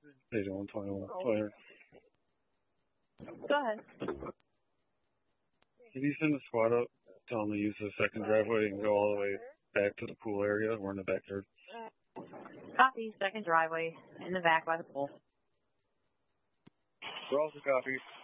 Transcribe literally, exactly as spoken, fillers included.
Page one twenty-one. Player. Go ahead. Can you send the squad up? Tell them to use the second driveway and go all the way back to the pool area. We're in the backyard. Copy. Second driveway in the back by the pool. We're also copy.